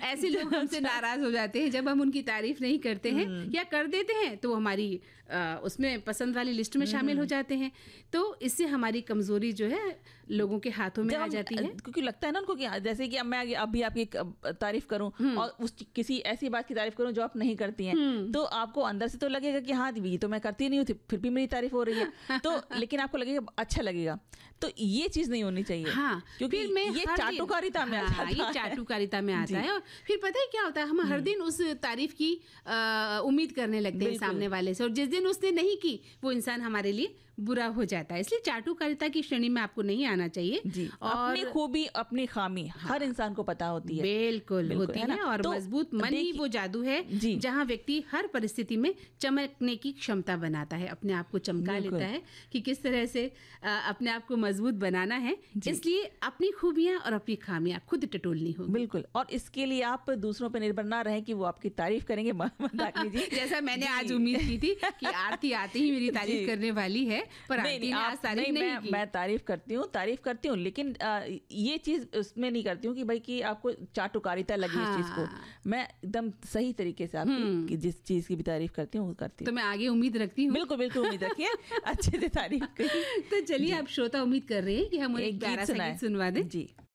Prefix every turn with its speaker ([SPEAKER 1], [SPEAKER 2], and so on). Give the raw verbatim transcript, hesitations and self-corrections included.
[SPEAKER 1] ऐसे लोग हमसे नाराज हो जाते हैं जब हम उनकी तारीफ नहीं करते हैं या कर देते हैं तो हमारी आ, उसमें पसंद वाली लिस्ट में शामिल हो जाते हैं। तो इससे हमारी कमजोरी जो है लोगों के हाथों में आ जाती है,
[SPEAKER 2] क्योंकि लगता है ना उनको कि जैसे कि अब मैं अभी आपकी तारीफ करूं और उस किसी ऐसी बात की तारीफ करूं जो आप नहीं करती हैं, तो आपको अंदर से तो लगेगा कि हाँ ये तो मैं करती नहीं हूँ, फिर भी मेरी तारीफ हो रही है, तो लेकिन आपको लगेगा अच्छा लगेगा। तो ये चीज नहीं होनी चाहिए।
[SPEAKER 1] हाँ,
[SPEAKER 2] क्योंकि ये चाटुकारिता में
[SPEAKER 1] हाँ, ये चाटुकारिता में आता है। और फिर पता है क्या होता है, हम हर दिन उस तारीफ की उम्मीद करने लगते हैं सामने वाले से, और जिस दिन उसने नहीं की वो इंसान हमारे लिए बुरा हो जाता है। इसलिए चाटुकारिता की श्रेणी में आपको नहीं आना चाहिए।
[SPEAKER 2] जी, और अपनी खूबी अपनी खामी हाँ, हर इंसान को पता होती है।
[SPEAKER 1] बिल्कुल, बिल्कुल होती है, है और तो मजबूत मन ही वो जादू है जहाँ व्यक्ति हर परिस्थिति में चमकने की क्षमता बनाता है, अपने आप को चमका लेता है कि किस तरह से अपने आप को मजबूत बनाना है। इसलिए अपनी खूबियां और अपनी खामियां खुद टटोलनी होगी।
[SPEAKER 2] बिल्कुल, और इसके लिए आप दूसरों पर निर्भर ना रहे कि वो आपकी तारीफ करेंगे। जी
[SPEAKER 1] जैसा मैंने आज उम्मीद की थी कि आरती आते ही मेरी तारीफ करने वाली है, पर
[SPEAKER 2] नहीं, नहीं, आप, तारीफ नहीं, नहीं मैं, मैं तारीफ करती हूँ तारीफ करती हूँ लेकिन आ, ये चीज उसमें नहीं करती हूँ कि भाई कि आपको चाटुकारिता लगी। हाँ, इस चीज को मैं एकदम सही तरीके से आपकी जिस चीज की भी तारीफ करती हूँ वो करती हूँ।
[SPEAKER 1] तो मैं आगे उम्मीद रखती हूँ।
[SPEAKER 2] बिल्कुल बिल्कुल उम्मीद रखिए अच्छे से तारीफ करी।
[SPEAKER 1] तो चलिए आप श्रोता उम्मीद कर रहे हैं कि हम एक प्यारा सा गीत सुनवा दें।
[SPEAKER 2] जी।